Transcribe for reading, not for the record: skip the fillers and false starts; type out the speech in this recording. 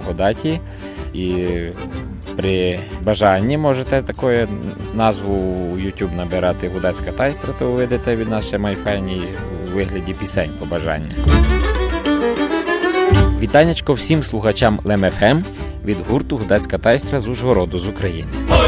благодаті. І при бажанні можете таку назву у YouTube набирати «Гудацька тайстра», то ви видите від нас ще майфайні у вигляді пісень по бажанню. Вітанечко всім слухачам Лем ФМ від гурту «Гудацька тайстра» з Ужгороду, з України.